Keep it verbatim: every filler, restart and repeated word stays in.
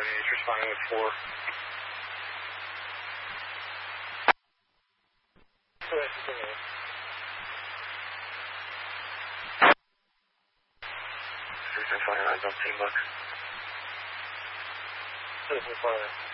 he's responding with four. So that's the thing. Citizen Fire, I don't see much. Citizen Fire.